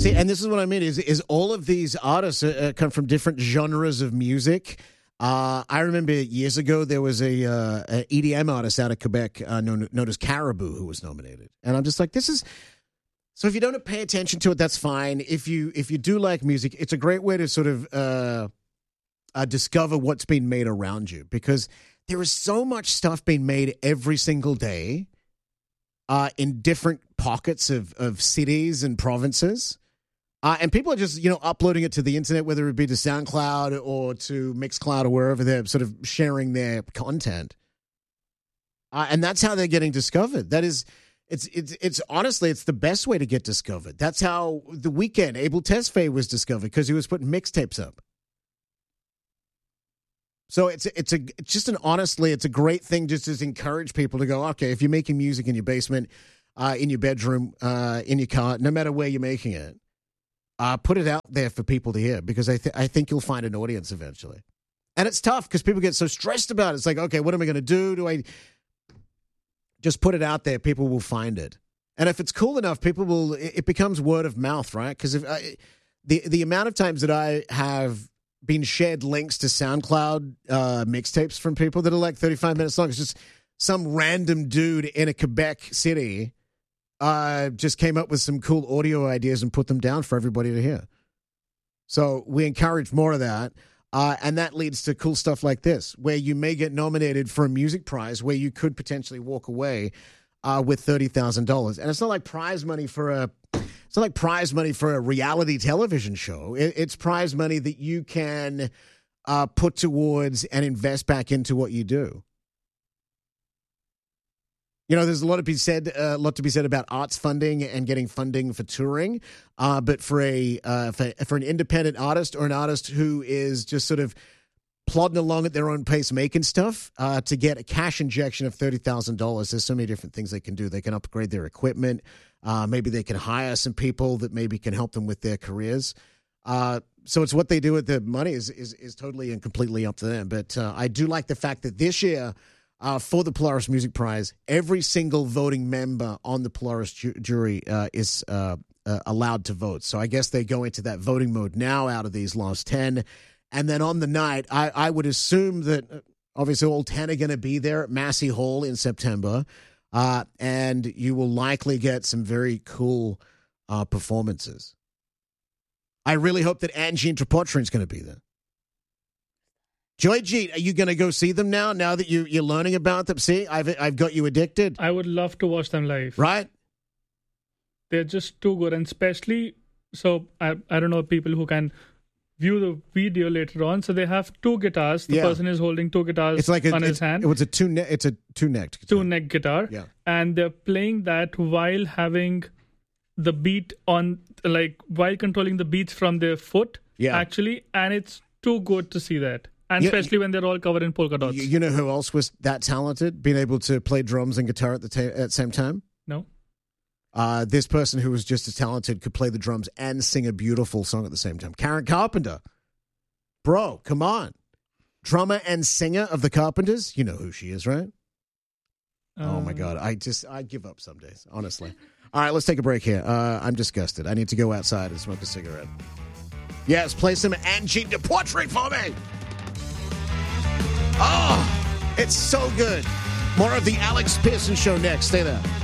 See, and this is what I mean, is all of these artists come from different genres of music. I remember years ago there was a EDM artist out of Quebec known as Caribou who was nominated. And I'm just like, this is... So if you don't pay attention to it, that's fine. If you do like music, it's a great way to sort of discover what's been made around you, because there is so much stuff being made every single day in different pockets of cities and provinces. And people are just, uploading it to the internet, whether it be to SoundCloud or to Mixcloud or wherever they're sort of sharing their content. And that's how they're getting discovered. That is, it's honestly, it's the best way to get discovered. That's how The Weeknd, Abel Tesfaye, was discovered, because he was putting mixtapes up. So it's a great thing just to encourage people to go, okay, if you're making music in your basement, in your bedroom, in your car, no matter where you're making it, put it out there for people to hear, because I think you'll find an audience eventually. And it's tough because people get so stressed about it. It's like, okay, what am I going to do? Do I just put it out there? People will find it. And if it's cool enough, it becomes word of mouth, right? Because the amount of times that I have been shared links to SoundCloud mixtapes from people that are like 35 minutes long, it's just some random dude in a Quebec city just came up with some cool audio ideas and put them down for everybody to hear. So we encourage more of that. And that leads to cool stuff like this, where you may get nominated for a music prize where you could potentially walk away with $30,000. And it's not like prize money for a reality television show. It's prize money that you can put towards and invest back into what you do. There's a lot to be said about arts funding and getting funding for touring. But for an independent artist, or an artist who is just sort of plodding along at their own pace making stuff, to get a cash injection of $30,000, there's so many different things they can do. They can upgrade their equipment. Maybe they can hire some people that maybe can help them with their careers. So it's what they do with the money is totally and completely up to them. But I do like the fact that this year, for the Polaris Music Prize, every single voting member on the Polaris jury is allowed to vote. So I guess they go into that voting mode now out of these last 10. And then on the night, I would assume that obviously all 10 are going to be there at Massey Hall in September. And you will likely get some very cool performances. I really hope that Angie and Tripotrin is going to be there. Joy Jeet, are you going to go see them now that you're learning about them? See, I've got you addicted. I would love to watch them live. Right? They're just too good. And especially, so I don't know people who can view the video later on. So they have two guitars. The person is holding two guitars on his hand. It's a two-necked guitar. Two-neck guitar. Yeah. And they're playing that while having the beat on, while controlling the beats from their foot, actually. And it's too good to see that. And especially when they're all covered in polka dots. You know who else was that talented, being able to play drums and guitar at the same time? No. This person who was just as talented could play the drums and sing a beautiful song at the same time. Karen Carpenter. Bro, come on. Drummer and singer of the Carpenters. You know who she is, right? Oh, my God. I give up some days, honestly. All right, let's take a break here. I'm disgusted. I need to go outside and smoke a cigarette. Yes, play some Angie Deportry for me. Oh, it's so good. More of the Alex Pearson Show next. Stay there.